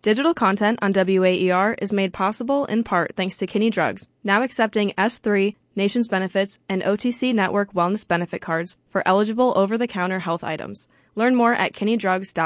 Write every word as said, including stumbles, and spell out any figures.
Digital content on W A E R is made possible in part thanks to Kinney Drugs, now accepting S three, Nations Benefits, and O T C Network Wellness Benefit Cards for eligible over-the-counter health items. Learn more at kinney drugs dot com.